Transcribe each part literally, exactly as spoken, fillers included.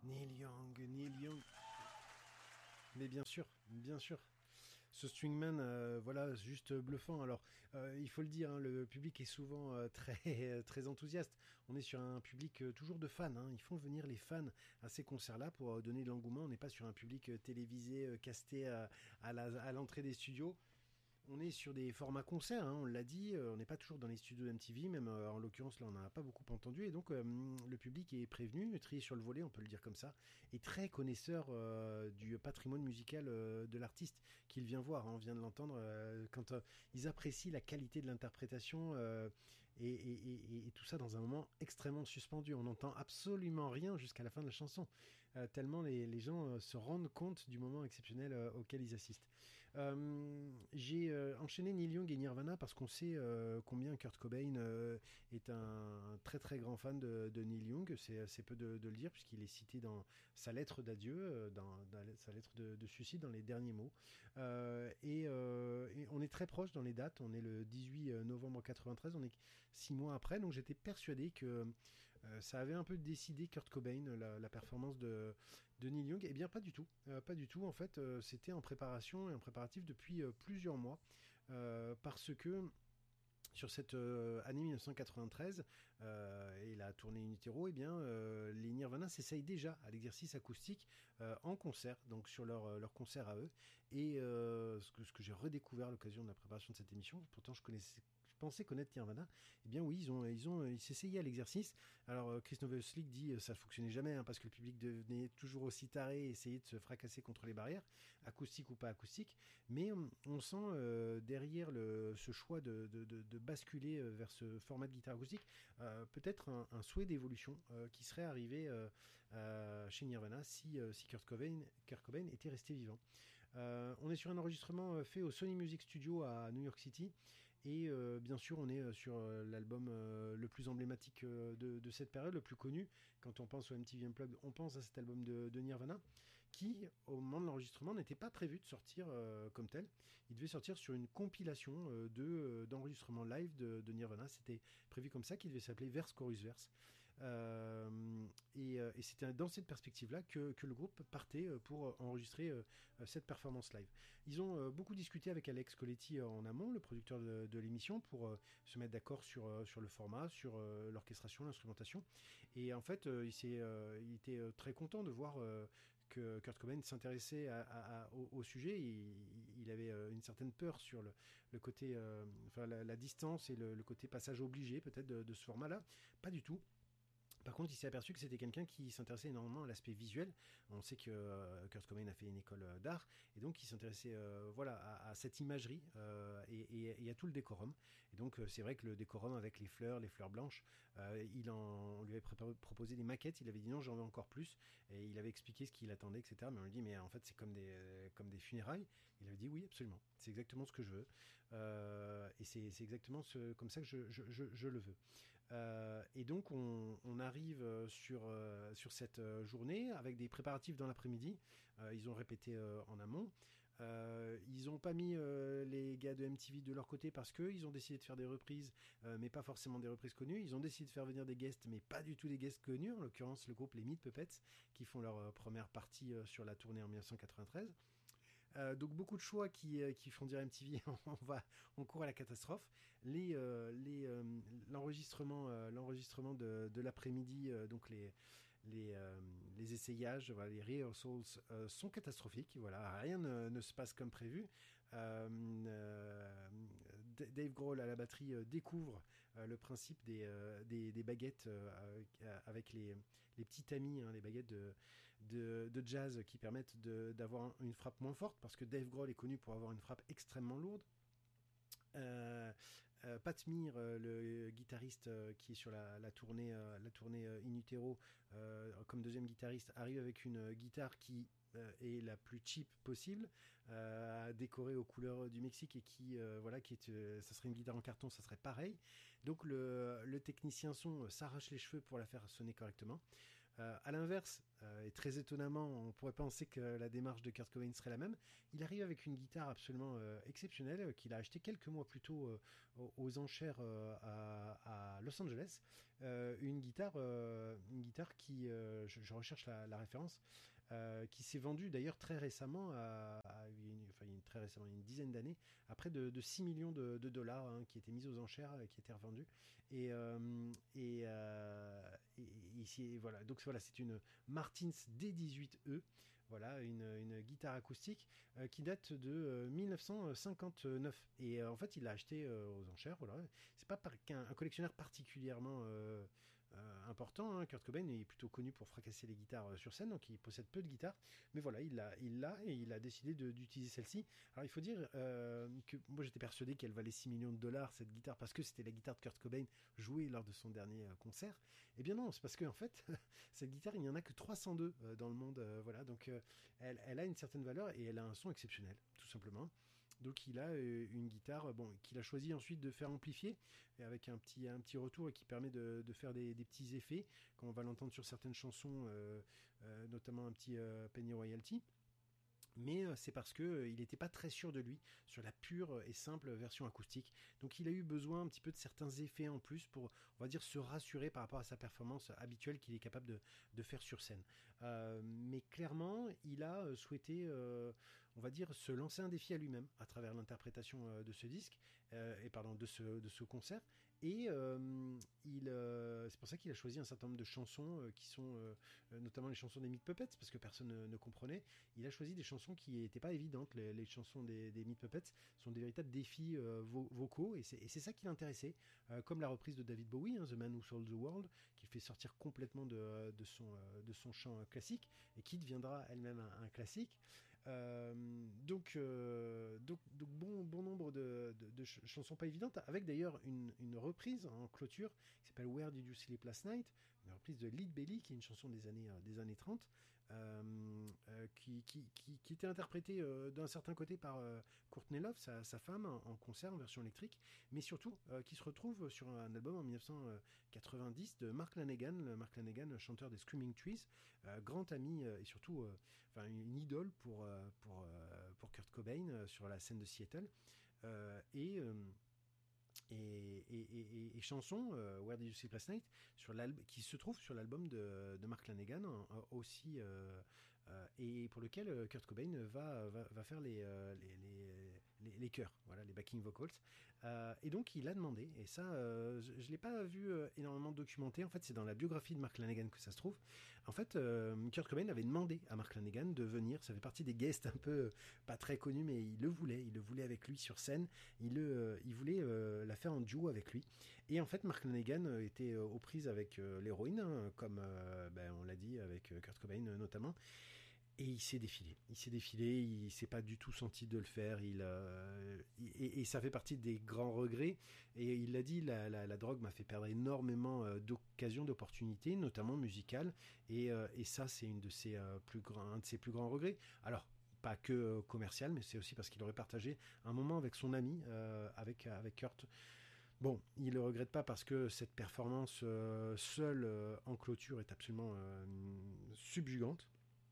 Neil Young, Neil Young. Mais bien sûr, bien sûr. Ce Stringman, euh, voilà, juste bluffant. Alors, euh, il faut le dire, hein, le public est souvent euh, très, très enthousiaste. On est sur un public euh, toujours de fans. Hein. Ils font venir les fans à ces concerts-là pour euh, donner de l'engouement. On n'est pas sur un public euh, télévisé, euh, casté à, à la- à l'entrée des studios. On est sur des formats concerts, hein, on l'a dit, euh, on n'est pas toujours dans les studios d'M T V, même euh, en l'occurrence là on n'en a pas beaucoup entendu, et donc euh, le public est prévenu, trié sur le volet, on peut le dire comme ça, et très connaisseur euh, du patrimoine musical euh, de l'artiste qu'il vient voir, hein, on vient de l'entendre, euh, quand euh, ils apprécient la qualité de l'interprétation euh, et, et- et- et tout ça dans un moment extrêmement suspendu, on n'entend absolument rien jusqu'à la fin de la chanson, euh, tellement les, les gens euh, se rendent compte du moment exceptionnel euh, auquel ils assistent. Euh, j'ai euh, enchaîné Neil Young et Nirvana parce qu'on sait euh, combien Kurt Cobain euh, est un très très grand fan de, de Neil Young. C'est assez peu de, de le dire puisqu'il est cité dans sa lettre d'adieu, euh, dans, dans sa lettre de, de suicide, dans les derniers mots. Euh, et, euh, et on est très proche dans les dates. On est le dix-huit novembre quatre-vingt-treize. On est six mois après. Donc j'étais persuadé que euh, ça avait un peu décidé Kurt Cobain, la, la performance de, de Neil Young. Eh bien, pas du tout. Euh, pas du tout. En fait, euh, c'était en préparation et en préparatif depuis euh, plusieurs mois. Euh, parce que sur cette euh, année mille neuf cent quatre-vingt-treize euh, et la tournée In Utero, eh bien, euh, les Nirvana s'essayent déjà à l'exercice acoustique euh, en concert, donc sur leur, euh, leur concert à eux. Et euh, ce que, ce que j'ai redécouvert à l'occasion de la préparation de cette émission, pourtant je connaissais je pensais connaître Nirvana, eh bien oui, ils ont, ils ont, ils s'essayaient à l'exercice. Alors euh, Chris Novoselic dit euh, ça ne fonctionnait jamais hein, parce que le public devenait toujours aussi taré et essayait de se fracasser contre les barrières, acoustique ou pas acoustique. Mais on, on sent euh, derrière le, ce choix de, de, de, de basculer euh, vers ce format de guitare acoustique euh, peut-être un, un souhait d'évolution euh, qui serait arrivé euh, euh, chez Nirvana si, euh, si Kurt Cobain, Kurt Cobain était resté vivant. Euh, on est sur un enregistrement fait au Sony Music Studio à New York City. Et euh, bien sûr, on est sur euh, l'album euh, le plus emblématique euh, de, de cette période, le plus connu. Quand on pense au M T V Unplugged, on pense à cet album de, de Nirvana, qui, au moment de l'enregistrement, n'était pas prévu de sortir euh, comme tel. Il devait sortir sur une compilation euh, de, euh, d'enregistrements live de, de Nirvana. C'était prévu comme ça, qui devait s'appeler Verse Chorus Verse. Euh, et, euh, et c'était dans cette perspective-là que, que le groupe partait euh, pour enregistrer euh, cette performance live. Ils ont euh, beaucoup discuté avec Alex Coletti euh, en amont, le producteur de, de l'émission, pour euh, se mettre d'accord sur, euh, sur le format, sur euh, l'orchestration, l'instrumentation. Et en fait, euh, il, s'est, euh, il était euh, très content de voir euh, que Kurt Cobain s'intéressait à, à, à, au, au sujet. Il, il avait euh, une certaine peur sur le, le côté, euh, enfin la, la distance et le, le côté passage obligé peut-être de, de ce format-là. Pas du tout. Par contre, il s'est aperçu que c'était quelqu'un qui s'intéressait énormément à l'aspect visuel. On sait que euh, Kurt Cobain a fait une école euh, d'art, et donc il s'intéressait euh, voilà, à, à cette imagerie euh, et, et, et à tout le décorum. Et donc euh, c'est vrai que le décorum avec les fleurs, les fleurs blanches, euh, il en, on lui avait préparé, proposé des maquettes, il avait dit non, j'en veux encore plus, et il avait expliqué ce qu'il attendait, et cetera. Mais on lui dit, mais en fait c'est comme des, euh, comme des funérailles. Il avait dit oui, absolument, c'est exactement ce que je veux. Euh, et c'est, c'est exactement ce, comme ça que je, je, je, je le veux. Euh, et donc on, on arrive sur, euh, sur cette journée avec des préparatifs dans l'après-midi. Euh, ils ont répété euh, en amont. Euh, ils n'ont pas mis euh, les gars de M T V de leur côté parce qu'ils ont décidé de faire des reprises, euh, mais pas forcément des reprises connues. Ils ont décidé de faire venir des guests, mais pas du tout des guests connus. En l'occurrence, le groupe Les Meat Puppets, qui font leur euh, première partie euh, sur la tournée en mille neuf cent quatre-vingt-treize. Euh, donc beaucoup de choix qui, euh, qui font dire M T V on va on court à la catastrophe. Les, euh, les, euh, l'enregistrement euh, l'enregistrement de, de l'après-midi, euh, donc les les, euh, les essayages, voilà, les rehearsals euh, sont catastrophiques. Voilà, rien ne, ne se passe comme prévu. Euh, euh, Dave Grohl à la batterie euh, découvre euh, le principe des, euh, des, des baguettes euh, avec les, les petits tamis, hein, les baguettes de, de, de jazz qui permettent de, d'avoir une frappe moins forte parce que Dave Grohl est connu pour avoir une frappe extrêmement lourde. Euh, euh, Pat Mear, euh, le guitariste euh, qui est sur la, la tournée, euh, la tournée euh, In Utero, euh, comme deuxième guitariste, arrive avec une guitare qui euh, est la plus cheap possible, euh, décorée aux couleurs du Mexique et qui, euh, voilà, qui est, euh, ça serait une guitare en carton, ça serait pareil. Donc le, le technicien son s'arrache les cheveux pour la faire sonner correctement. Euh, à l'inverse, euh, et très étonnamment, on pourrait penser que la démarche de Kurt Cobain serait la même. Il arrive avec une guitare absolument euh, exceptionnelle euh, qu'il a achetée quelques mois plus tôt euh, aux, aux enchères euh, à, à Los Angeles. Euh, une guitare, euh, une guitare qui, euh, je, je recherche la, la référence, euh, qui s'est vendue d'ailleurs très récemment, à, à une, enfin une, très récemment, une dizaine d'années, à près de, de six millions de, de dollars, hein, qui était mise aux enchères, euh, qui était revendue. Et, euh, et, euh, et, et, et voilà, donc voilà, c'est une Martins D dix-huit E. Voilà, une, une guitare acoustique euh, qui date de euh, mille neuf cent cinquante-neuf. Et euh, en fait, il l'a acheté euh, aux enchères. Voilà. C'est pas par, qu'un un collectionneur particulièrement euh, euh, important, hein. Kurt Cobain est plutôt connu pour fracasser les guitares euh, sur scène, donc il possède peu de guitares. Mais voilà, il l'a, il l'a et il a décidé de, d'utiliser celle-ci. Alors il faut dire euh, que moi j'étais persuadé qu'elle valait six millions de dollars cette guitare parce que c'était la guitare de Kurt Cobain jouée lors de son dernier euh, concert. Eh bien non, c'est parce qu'en en fait, cette guitare, il n'y en a que trois cent deux euh, dans le monde. Euh, voilà, donc euh, elle, elle a une certaine valeur et elle a un son exceptionnel, tout simplement. Donc il a euh, une guitare bon, qu'il a choisi ensuite de faire amplifier avec un petit, un petit retour qui permet de, de faire des, des petits effets, comme on va l'entendre sur certaines chansons, euh, euh, notamment un petit euh, Penny Royalty. Mais euh, c'est parce qu'il euh, n'était pas très sûr de lui sur la pure et simple version acoustique. Donc il a eu besoin un petit peu de certains effets en plus pour, on va dire, se rassurer par rapport à sa performance habituelle qu'il est capable de, de faire sur scène. Euh, mais clairement, il a euh, souhaité, euh, on va dire, se lancer un défi à lui-même à travers l'interprétation euh, de ce disque, euh, et pardon, de ce, de ce concert. Et euh, il, euh, c'est pour ça qu'il a choisi un certain nombre de chansons euh, qui sont euh, notamment les chansons des Meat Puppets, parce que personne ne, ne comprenait. Il a choisi des chansons qui n'étaient pas évidentes. Les, les chansons des, des Meat Puppets sont des véritables défis euh, vo- vocaux, et c'est, et c'est ça qui l'intéressait. Euh, comme la reprise de David Bowie, hein, The Man Who Sold the World, qui fait sortir complètement de, de, son, euh, de son chant classique, et qui deviendra elle-même un, un classique. Euh, donc, euh, donc, donc bon, bon nombre de, de, de ch- chansons pas évidentes, avec d'ailleurs une, une reprise en clôture qui s'appelle Where Did You Sleep Last Night, une reprise de Lead Belly, qui est une chanson des années, euh, des années trente, euh, euh, qui, qui, qui, qui était interprétée euh, d'un certain côté par euh, Courtney Love, sa, sa femme, en, en concert en version électrique, mais surtout euh, qui se retrouve sur un album en dix-neuf cent quatre-vingt-dix de Mark Lanegan, le Mark Lanegan, chanteur des Screaming Trees, euh, grand ami euh, et surtout euh, enfin, une idole pour, euh, pour, euh, pour Kurt Cobain euh, sur la scène de Seattle. Euh, et, euh, et, et, et, et chanson euh, Where Did You Sleep Last Night sur qui se trouve sur l'album de, de Mark Lanegan euh, aussi euh, euh, et pour lequel euh, Kurt Cobain va, va, va faire les, euh, les, les, les, les chœurs, voilà, les backing vocals. Euh, et donc il a demandé, et ça euh, je ne l'ai pas vu euh, énormément documenté, en fait c'est dans la biographie de Mark Lanegan que ça se trouve. En fait euh, Kurt Cobain avait demandé à Mark Lanegan de venir, ça fait partie des guests un peu euh, pas très connus, mais il le voulait, il le voulait avec lui sur scène, il, le, euh, il voulait euh, la faire en duo avec lui. Et en fait Mark Lanegan était euh, aux prises avec euh, l'héroïne, hein, comme euh, ben, on l'a dit avec euh, Kurt Cobain euh, notamment. Et il s'est défilé. Il s'est défilé, il s'est pas du tout senti de le faire. Il, euh, et, et ça fait partie des grands regrets. Et il l'a dit, la, la, la drogue m'a fait perdre énormément euh, d'occasions, d'opportunités, notamment musicales. Et, euh, et ça, c'est une de ses, euh, plus grands, un de ses plus grands regrets. Alors, pas que euh, commercial, mais c'est aussi parce qu'il aurait partagé un moment avec son ami, euh, avec, avec Kurt. Bon, il ne le regrette pas parce que cette performance euh, seule euh, en clôture est absolument euh, subjugante.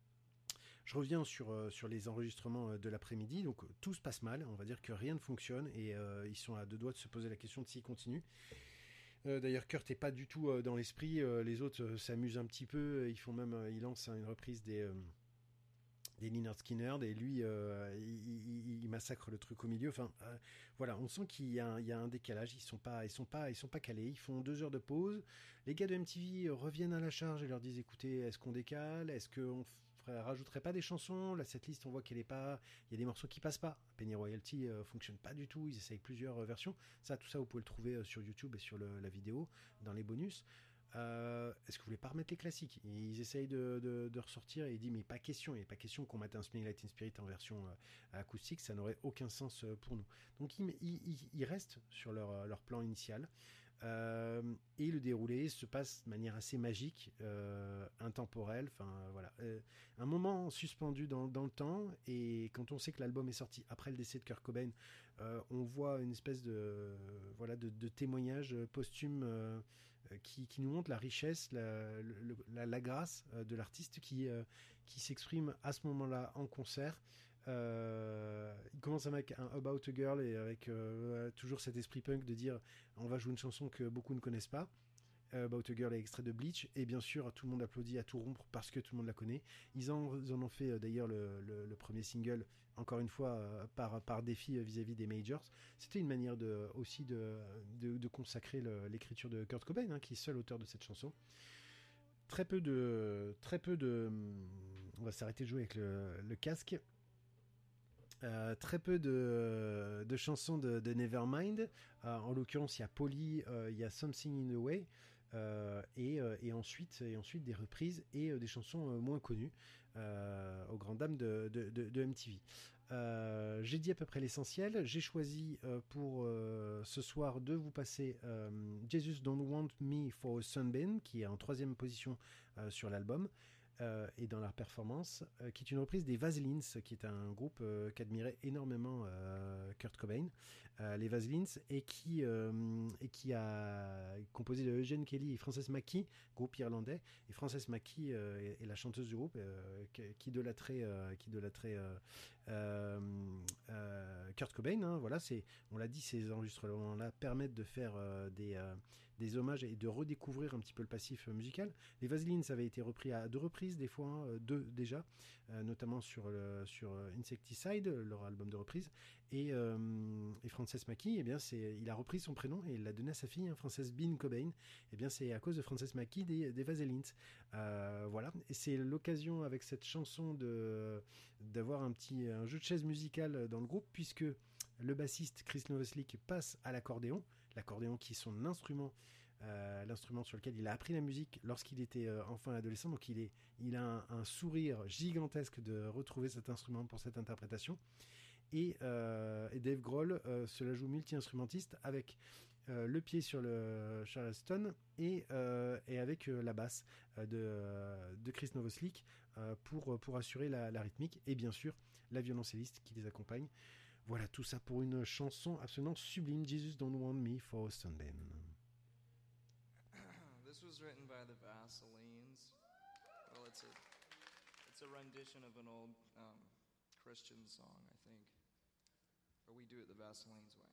Je reviens sur, euh, sur les enregistrements euh, de l'après-midi. Donc tout se passe mal, on va dire que rien ne fonctionne et euh, ils sont à deux doigts de se poser la question de s'ils continuent. Euh, D'ailleurs, Kurt n'est pas du tout euh, dans l'esprit. Euh, les autres euh, s'amusent un petit peu. Ils font même, euh, ils lancent hein, une reprise des, euh, des Lynyrd Skynyrd et lui, euh, il, il, il massacre le truc au milieu. Enfin, euh, voilà, on sent qu'il y a un, il y a un décalage. Ils sont pas, ils sont pas, ils sont pas calés. Ils font deux heures de pause. Les gars de M T V reviennent à la charge et leur disent écoutez, est-ce qu'on décale? Est-ce qu'on rajouterait pas des chansons? Là, cette liste, on voit qu'elle est pas. Il y a des morceaux qui passent pas. Penny Royalty euh, fonctionne pas du tout. Ils essayent plusieurs euh, versions. Ça, tout ça, vous pouvez le trouver euh, sur YouTube et sur le, la vidéo dans les bonus. Euh, est-ce que vous voulez pas remettre les classiques? Ils essayent de, de, de ressortir et ils disent mais pas question, il n'est pas question qu'on mette un Smelling Like Teen Spirit en version euh, acoustique, ça n'aurait aucun sens euh, pour nous. Donc ils, ils, ils restent sur leur, leur plan initial. Euh, et le déroulé se passe de manière assez magique, euh, intemporelle, enfin voilà, euh, un moment suspendu dans, dans le temps. Et quand on sait que l'album est sorti après le décès de Kurt Cobain, euh, on voit une espèce de voilà de, de témoignage posthume euh, qui, qui nous montre la richesse, la, le, la, la grâce de l'artiste qui, euh, qui s'exprime à ce moment-là en concert. Euh, il commence avec un About a Girl et avec euh, toujours cet esprit punk de dire on va jouer une chanson que beaucoup ne connaissent pas. euh, About a Girl est extrait de Bleach et bien sûr tout le monde applaudit à tout rompre parce que tout le monde la connaît. Ils en, ils en ont fait euh, d'ailleurs le, le, le premier single encore une fois euh, par, par défi euh, vis-à-vis des majors. C'était une manière de, aussi de, de, de consacrer le, l'écriture de Kurt Cobain hein, qui est seul auteur de cette chanson. Très peu de très peu de on va s'arrêter de jouer avec le, le casque. Euh, très peu de, de chansons de, de Nevermind. Euh, en l'occurrence, il y a Polly, euh, il y a Something in the Way, euh, et, euh, et, ensuite, et ensuite des reprises et euh, des chansons euh, moins connues euh, aux grandes dames de, de, de, de M T V. Euh, j'ai dit à peu près l'essentiel. J'ai choisi euh, pour euh, ce soir de vous passer euh, Jesus Don't Want Me for a Sunbeam, qui est en troisième position euh, sur l'album. Euh, et dans leur performance, euh, qui est une reprise des Vaselines, qui est un groupe euh, qu'admirait énormément euh, Kurt Cobain, euh, les Vaselines, et qui, euh, et qui a composé de Eugene Kelly et Frances McKee, groupe irlandais. Et Frances McKee euh, est, est la chanteuse du groupe, euh, qui idolâtrait, euh, qui idolâtrait euh, euh, euh, Kurt Cobain. Hein, voilà, c'est, on l'a dit, ces enregistrements-là permettent de faire euh, des... Euh, des hommages et de redécouvrir un petit peu le passif musical. Les Vaselines, ça avait été repris à deux reprises, des fois, hein, deux déjà, euh, notamment sur, le, sur Insecticide, leur album de reprise. Et, euh, et Frances McKee, eh bien, c'est, il a repris son prénom et il l'a donné à sa fille, hein, Frances Bean Cobain. Eh bien, c'est à cause de Frances McKee des, des Vaselines. Euh, voilà. Et c'est l'occasion avec cette chanson de, d'avoir un petit un jeu de chaise musicale dans le groupe, puisque le bassiste Chris Novoselic passe à l'accordéon. L'accordéon qui est son instrument, euh, l'instrument sur lequel il a appris la musique lorsqu'il était euh, enfant et adolescent. Donc il, est, il a un, un sourire gigantesque de retrouver cet instrument pour cette interprétation. Et, euh, et Dave Grohl euh, se la joue multi-instrumentiste avec euh, le pied sur le charleston et, euh, et avec euh, la basse euh, de, euh, de Chris Novoselic euh, pour, pour assurer la, la rythmique et bien sûr la violoncelliste qui les accompagne. Voilà, tout ça pour une chanson absolument sublime, Jesus Don't Want Me for a Sunbeam. This was written by the Vaselines. Well, it's a, it's a rendition of an old um, Christian song, I think. Or we do it the Vaselines way.